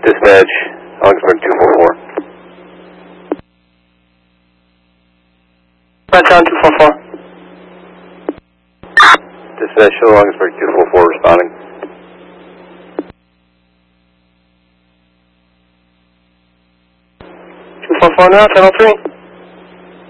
Dispatch, Augsburg 244. John 244. Dispatch, Hello Augsburg 244 responding. 244 now, channel 3.